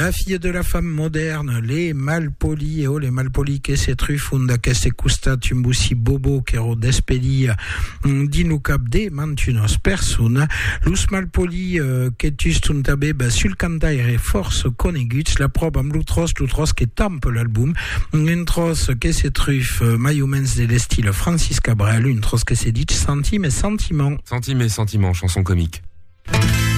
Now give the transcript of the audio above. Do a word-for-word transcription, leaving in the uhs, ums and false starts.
La fille de la femme moderne, les malpolis, e oh les malpolis che se trufunda che se custa tumbusi bobo che ro despedi dinu cap de mantunos persona, lus malpoli uh, che tustuntabe ba sul cantaire force coneguts la proba am l'utros l'utros che tampe l'album, un tros che se truffe uh, Mayumens de l'estile Francis Cabrel, une tros che se dit centime et sentiment. Centime et sentiment, chanson comique.